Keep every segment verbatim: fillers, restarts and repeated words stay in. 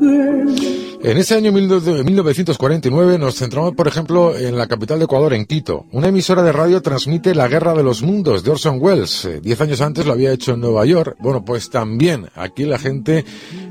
En ese año mil novecientos cuarenta y nueve nos centramos, por ejemplo, en la capital de Ecuador, en Quito. Una emisora de radio transmite La Guerra de los Mundos, de Orson Welles. Eh, diez años antes lo había hecho en Nueva York. Bueno, pues también aquí la gente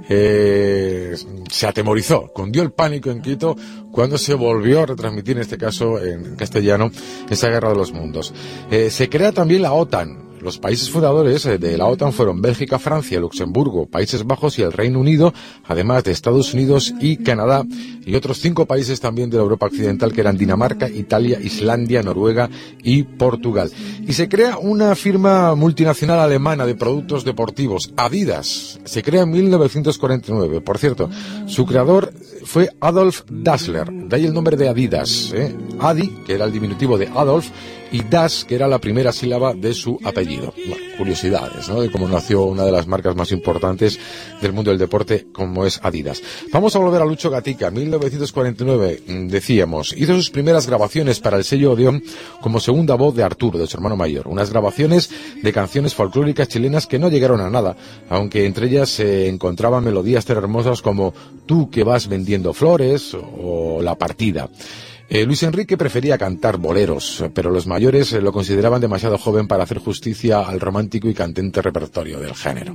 eh, se atemorizó, cundió el pánico en Quito cuando se volvió a retransmitir, en este caso en castellano, esa Guerra de los Mundos. Eh, se crea también la OTAN. Los países fundadores de la OTAN fueron Bélgica, Francia, Luxemburgo, Países Bajos y el Reino Unido, además de Estados Unidos y Canadá, y otros cinco países también de la Europa Occidental, que eran Dinamarca, Italia, Islandia, Noruega y Portugal. Y se crea una firma multinacional alemana de productos deportivos, Adidas. Se crea en mil novecientos cuarenta y nueve. Por cierto, su creador fue Adolf Dassler, de ahí el nombre de Adidas, ¿eh? Adi, que era el diminutivo de Adolf, y Das, que era la primera sílaba de su apellido. Bueno, curiosidades, ¿no?, de cómo nació una de las marcas más importantes del mundo del deporte, como es Adidas. Vamos a volver a Lucho Gatica. En mil novecientos cuarenta y nueve, decíamos, hizo sus primeras grabaciones para el sello Odeón como segunda voz de Arturo, de su hermano mayor. Unas grabaciones de canciones folclóricas chilenas que no llegaron a nada, aunque entre ellas se encontraban melodías tan hermosas como Tú que vas vendiendo flores o La partida. Eh, Luis Enrique prefería cantar boleros, pero los mayores eh, lo consideraban demasiado joven para hacer justicia al romántico y candente repertorio del género.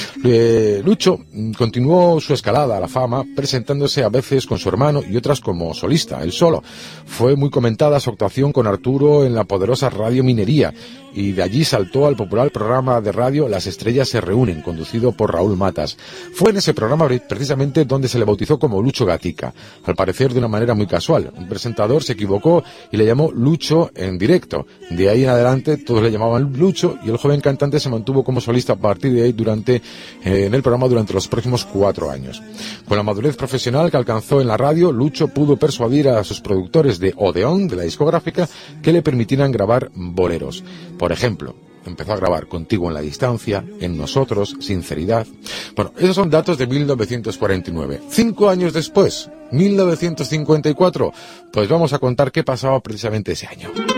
Eh, Lucho continuó su escalada a la fama, presentándose a veces con su hermano y otras como solista, él solo. Fue muy comentada su actuación con Arturo en la poderosa Radio Minería, y de allí saltó al popular programa de radio Las Estrellas se reúnen, conducido por Raúl Matas. Fue en ese programa precisamente donde se le bautizó como Lucho Gatica, al parecer de una manera muy casual. Un presentador se equivocó y le llamó Lucho en directo. De ahí en adelante todos le llamaban Lucho, y el joven cantante se mantuvo como solista a partir de ahí durante eh, en el programa durante los próximos cuatro años. Con la madurez profesional que alcanzó en la radio, Lucho pudo persuadir a sus productores de Odeón, de la discográfica, que le permitieran grabar boleros. Por ejemplo, empezó a grabar Contigo en la distancia, En nosotros, Sinceridad. Bueno, esos son datos de mil novecientos cuarenta y nueve. Cinco años después, mil novecientos cincuenta y cuatro, pues vamos a contar qué pasaba precisamente ese año.